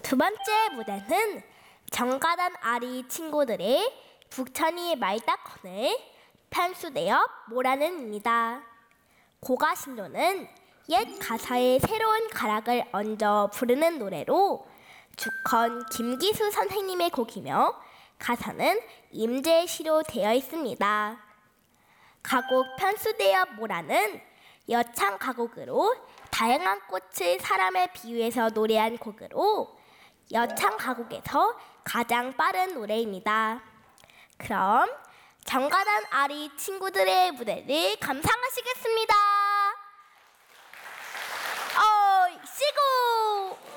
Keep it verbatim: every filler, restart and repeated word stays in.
두 번째 무대는 정가단 아리 친구들의 북천이 말다커늘 편수대업 모라는입니다. 고가신도는 옛 가사에 새로운 가락을 얹어 부르는 노래로 주컨 김기수 선생님의 곡이며 가사는 임재시로 되어 있습니다. 가곡 편수대업 모라는 여창 가곡으로 다양한 꽃을 사람에 비유해서 노래한 곡으로 여창 가곡에서 가장 빠른 노래입니다. 그럼 정가단 아리 친구들의 무대를 감상하시겠습니다. 어, 시고!